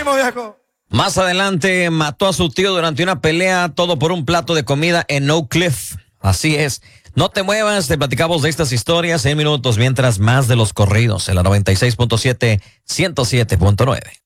ánimo, viejo. Más adelante mató a su tío durante una pelea, todo por un plato de comida en Oak Cliff. Así es. No te muevas, te platicamos de estas historias en minutos, mientras más de los corridos en la 96.7, 107.9.